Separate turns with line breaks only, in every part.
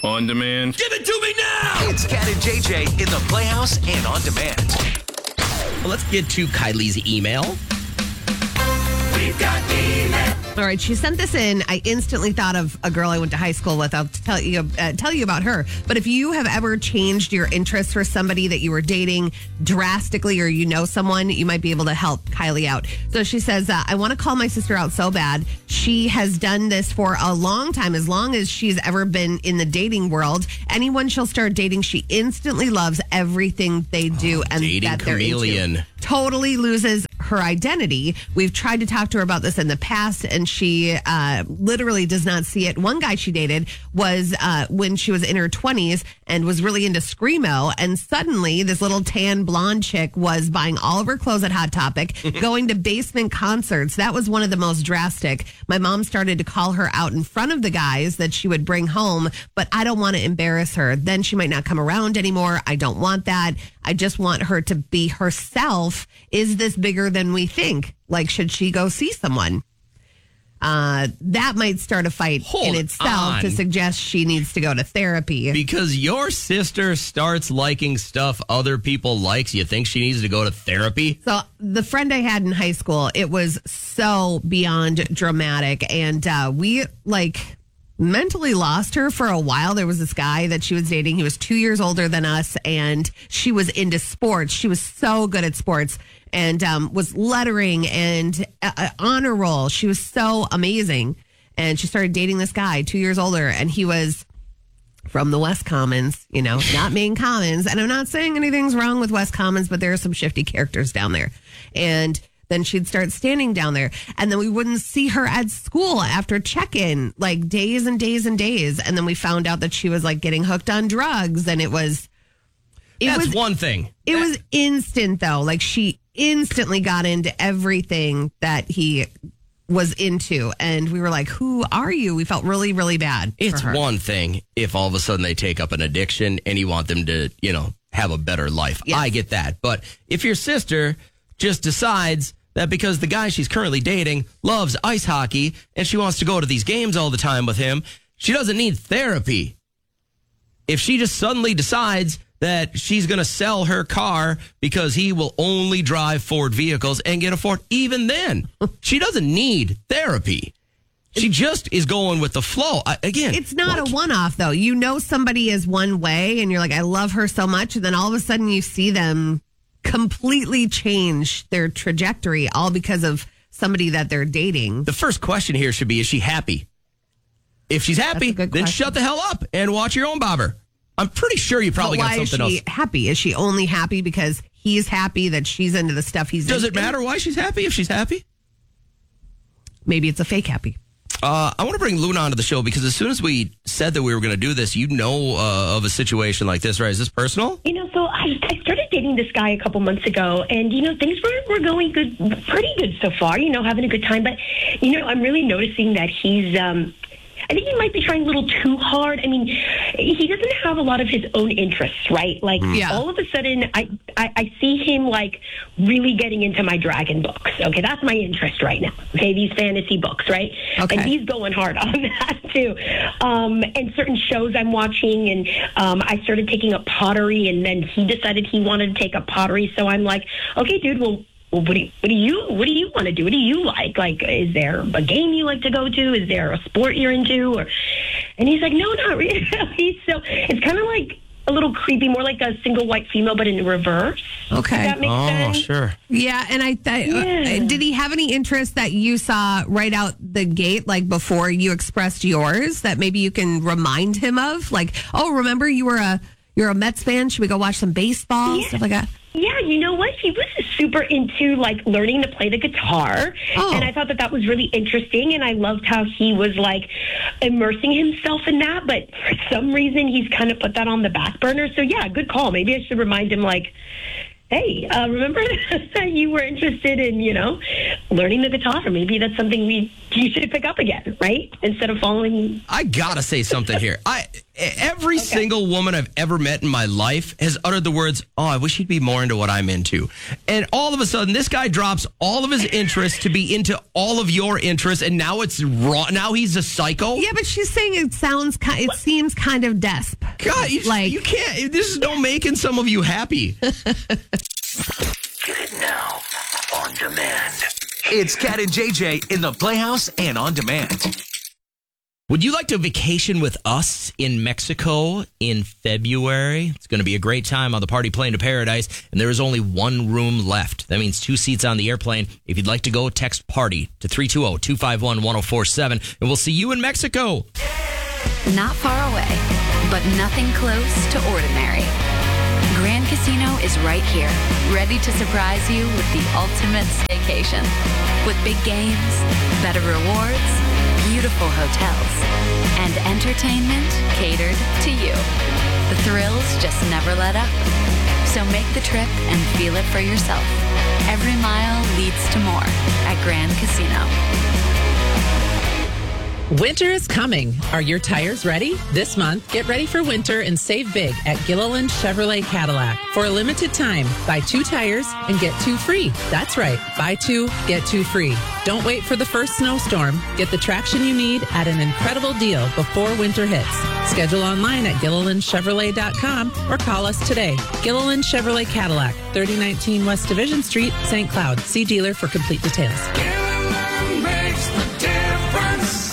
On demand.
Give it to me now! It's Cat and JJ in the Playhouse and on demand.
Well, let's get to Kylie's email.
We've got email.
All right, she sent this in. I instantly thought of a girl I went to high school with. I'll tell you about her. But if you have ever changed your interest for somebody that you were dating drastically, or you know someone, you might be able to help Kylie out. So she says, I want to call my sister out so bad. She has done this for a long time, as long as she's ever been in the dating world. Anyone she'll start dating, she instantly loves everything they do and
dating
that they're
chameleon.
into. Totally loses her identity. We've tried to talk to her about this in the past, and she literally does not see it. One guy she dated was when she was in her 20s and was really into Screamo, and suddenly this little tan blonde chick was buying all of her clothes at Hot Topic, going to basement concerts. That was one of the most drastic. My mom started to call her out in front of the guys that she would bring home, but I don't want to embarrass her. Then she might not come around anymore. I don't want that. I just want her to be herself. Is this bigger than we think? Like, should she go see someone? That might start a fight in itself to suggest she needs to go to therapy.
Because your sister starts liking stuff other people likes, you think she needs to go to therapy?
So the friend I had in high school, it was so beyond dramatic. And we mentally lost her for a while. There was this guy that she was dating. He was 2 years older than us, and she was into sports. She was so good at sports and was lettering and honor roll. She was so amazing. And she started dating this guy 2 years older, and he was from the West Commons, not Main Commons. And I'm not saying anything's wrong with West Commons, but there are some shifty characters down there. And then she'd start standing down there, and then we wouldn't see her at school after check-in, like days and days and days. And then we found out that she was getting hooked on drugs, and that's
one thing.
It was instant though. She instantly got into everything that he was into, and we were like, who are you? We felt really, really bad.
It's
for her.
one thing if all of a sudden they take up an addiction and you want them to, have a better life.
Yes.
I get that. But if your sister just decides that because the guy she's currently dating loves ice hockey and she wants to go to these games all the time with him, she doesn't need therapy. If she just suddenly decides that she's going to sell her car because he will only drive Ford vehicles and get a Ford, even then, she doesn't need therapy. She just is going with the flow.
It's not a one-off, though. Somebody is one way, and you're like, I love her so much, and then all of a sudden you see them completely change their trajectory, all because of somebody that they're dating.
The first question here should be, is she happy? If she's happy, then shut the hell up and watch your own bobber. I'm pretty sure you probably got something else.
Why is she happy? Is she only happy because he's happy that she's into the stuff he's into?
Does it matter why she's happy if she's happy?
Maybe it's a fake happy.
I want to bring Luna onto the show because as soon as we said that we were going to do this, of a situation like this, right? Is this personal?
So I started dating this guy a couple months ago, and, things were going good, pretty good so far, having a good time. But, I'm really noticing that he's, I think he might be trying a little too hard. I mean, he doesn't have a lot of his own interests, right? All of a sudden, I see him, really getting into my dragon books. Okay, that's my interest right now. Okay, these fantasy books, right?
Okay.
And he's going hard on that, too. And certain shows I'm watching, and I started taking up pottery, and then he decided he wanted to take up pottery. So I'm like, okay, dude, well, what do you want to do? What do you like? Is there a game you like to go to? Is there a sport you're into? And he's like, no, not really. So it's kind of like a little creepy, more like a single white female, but in reverse.
Okay.
Does that make sense?
Oh, sure.
Yeah, and I thought, did he have any interest that you saw right out the gate, before you expressed yours, that maybe you can remind him of? Remember you're a Mets fan? Should we go watch some baseball?
Yeah.
Stuff like that.
Yeah, you know what? He was super into learning to play the guitar.
Oh.
And I thought that was really interesting. And I loved how he was immersing himself in that. But for some reason, he's kind of put that on the back burner. So yeah, good call. Maybe I should remind him hey, remember that you were interested in, learning the guitar? Maybe that's something you should pick up again, right? Instead of following.
I gotta say something here. Every single woman I've ever met in my life has uttered the words, "Oh, I wish he'd be more into what I'm into." And all of a sudden, this guy drops all of his interests to be into all of your interests, and now it's wrong. Now he's a psycho.
Yeah, but she's saying it seems kind of desp.
God, you can't. This is no making some of you happy.
Get it now on demand. It's Cat and JJ in the Playhouse and on demand.
Would you like to vacation with us in Mexico in February? It's going to be a great time on the party plane to paradise, and there is only one room left. That means 2 seats on the airplane. If you'd like to go, text PARTY to 320-251-1047, and we'll see you in Mexico.
Not far away, but nothing close to ordinary. Grand Casino is right here, ready to surprise you with the ultimate staycation. With big games, better rewards, beautiful hotels, and entertainment catered to you. The thrills just never let up. So make the trip and feel it for yourself. Every mile leads to more at Grand Casino.
Winter is coming. Are your tires ready? This month, get ready for winter and save big at Gilliland Chevrolet Cadillac. For a limited time, buy 2 tires and get 2 free. That's right. Buy 2, get 2 free. Don't wait for the first snowstorm. Get the traction you need at an incredible deal before winter hits. Schedule online at GillilandChevrolet.com or call us today. Gilliland Chevrolet Cadillac, 3019 West Division Street, St. Cloud. See dealer for complete details.
Gilliland makes the difference.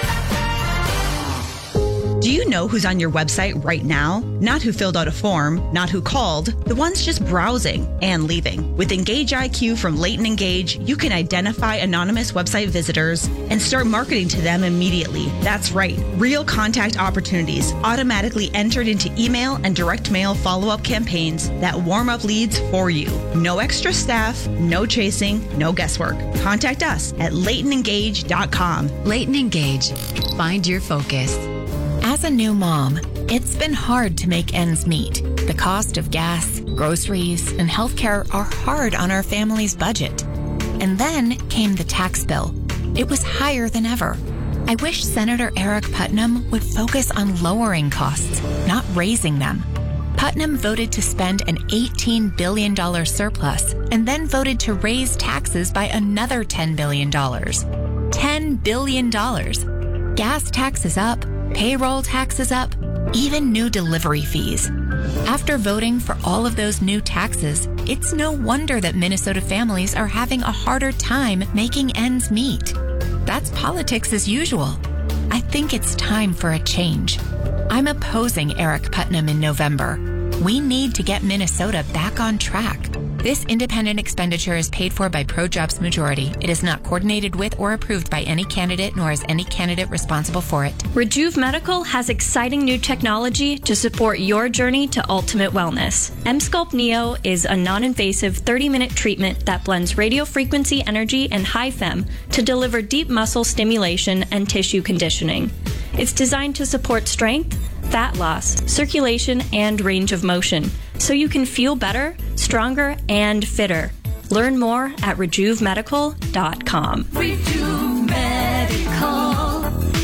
Do you know who's on your website right now? Not who filled out a form, not who called, the ones just browsing and leaving. With Engage IQ from Leighton Engage, you can identify anonymous website visitors and start marketing to them immediately. That's right. Real contact opportunities automatically entered into email and direct mail follow-up campaigns that warm up leads for you. No extra staff, no chasing, no guesswork. Contact us at LeightonEngage.com.
Leighton Engage. Find your focus. As a new mom, it's been hard to make ends meet. The cost of gas, groceries, and healthcare are hard on our family's budget. And then came the tax bill. It was higher than ever. I wish Senator Eric Putnam would focus on lowering costs, not raising them. Putnam voted to spend an $18 billion surplus and then voted to raise taxes by another $10 billion. $10 billion. Gas taxes up. Payroll taxes up, even new delivery fees. After voting for all of those new taxes, it's no wonder that Minnesota families are having a harder time making ends meet. That's politics as usual. I think it's time for a change. I'm opposing Eric Putnam in November. We need to get Minnesota back on track. This independent expenditure is paid for by ProJobs Majority. It is not coordinated with or approved by any candidate, nor is any candidate responsible for it.
Rejuve Medical has exciting new technology to support your journey to ultimate wellness. Emsculpt Neo is a non-invasive 30-minute treatment that blends radio frequency energy and high fem to deliver deep muscle stimulation and tissue conditioning. It's designed to support strength, fat loss, circulation, and range of motion, so you can feel better, stronger, and fitter. Learn more at RejuveMedical.com.
Rejuve Medical.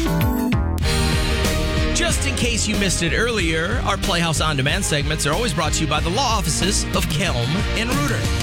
Just in case you missed it earlier, our Playhouse On Demand segments are always brought to you by the law offices of Kelm and Reuter.